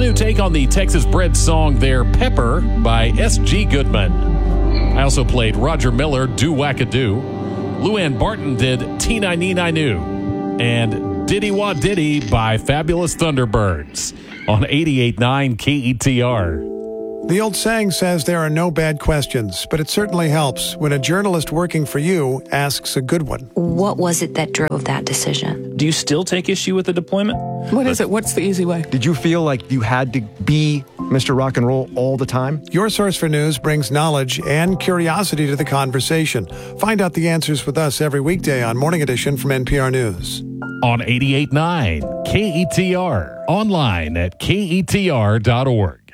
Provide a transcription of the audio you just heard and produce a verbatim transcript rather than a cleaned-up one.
new take on the Texas-bred song Their Pepper by S G Goodman. I also played Roger Miller, Do Wackadoo. Luann Barton did Teen I Need I Knew. And Diddy Wah Diddy by Fabulous Thunderbirds on eighty-eight point nine K E T R. The old saying says there are no bad questions, but it certainly helps when a journalist working for you asks a good one. What was it that drove that decision? Do you still take issue with the deployment? What is it? What's the easy way? Did you feel like you had to be Mister Rock and Roll all the time? Your Source for News brings knowledge and curiosity to the conversation. Find out the answers with us every weekday on Morning Edition from N P R News. On eighty-eight point nine K E T R. Online at K E T R dot org.